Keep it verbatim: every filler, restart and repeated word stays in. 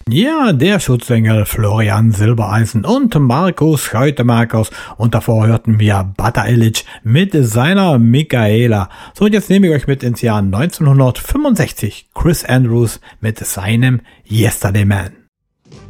Ja, der Schutzengel Florian Silbereisen und Markus Scheutemakers. Und davor hörten wir Bata Illich mit seiner Michaela. So, und jetzt nehme ich euch mit ins Jahr neunzehnhundertfünfundsechzig. Chris Andrews mit seinem Yesterday Man.